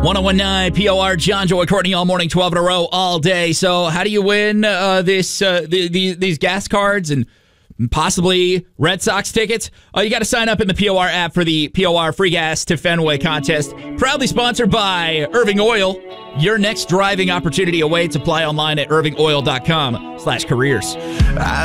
1019 POR, John, Joy, Courtney, all morning, 12 in a row, all day. So how do you win these gas cards and possibly Red Sox tickets? You got to sign up in the POR app for the POR Free Gas to Fenway contest. Proudly sponsored by Irving Oil. Your next driving opportunity awaits. Apply online at irvingoil.com/careers.